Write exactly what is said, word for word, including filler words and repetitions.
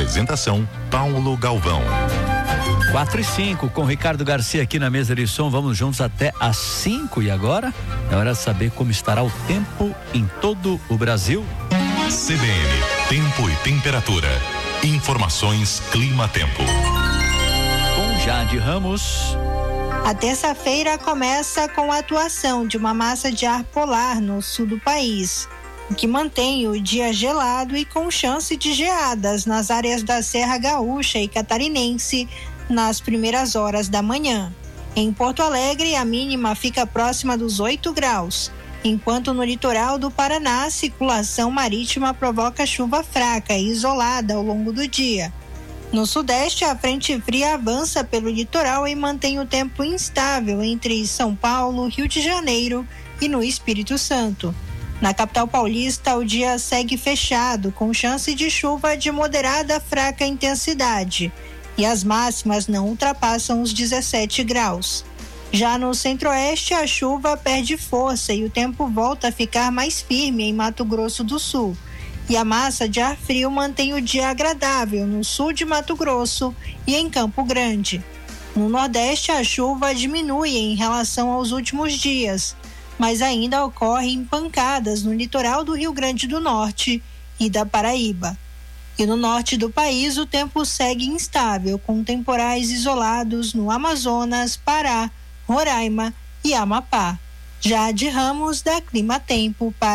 Apresentação Paulo Galvão. quatro e cinco com Ricardo Garcia aqui na mesa de som. Vamos juntos até às cinco. E agora é hora de saber como estará o tempo em todo o Brasil. C B N, tempo e temperatura. Informações Clima-Tempo. Com Jade Ramos. A terça-feira começa com a atuação de uma massa de ar polar no sul do país, o que mantém o dia gelado e com chance de geadas nas áreas da Serra Gaúcha e Catarinense nas primeiras horas da manhã. Em Porto Alegre, a mínima fica próxima dos oito graus, enquanto no litoral do Paraná, a circulação marítima provoca chuva fraca e isolada ao longo do dia. No sudeste, a frente fria avança pelo litoral e mantém o tempo instável entre São Paulo, Rio de Janeiro e no Espírito Santo. Na capital paulista, o dia segue fechado, com chance de chuva de moderada a fraca intensidade, e as máximas não ultrapassam os dezessete graus. Já no centro-oeste, a chuva perde força e o tempo volta a ficar mais firme em Mato Grosso do Sul. E a massa de ar frio mantém o dia agradável no sul de Mato Grosso e em Campo Grande. No Nordeste, a chuva diminui em relação aos últimos dias, mas ainda ocorrem pancadas no litoral do Rio Grande do Norte e da Paraíba. E no norte do país, o tempo segue instável, com temporais isolados no Amazonas, Pará, Roraima e Amapá. Jade Ramos, da Clima-Tempo para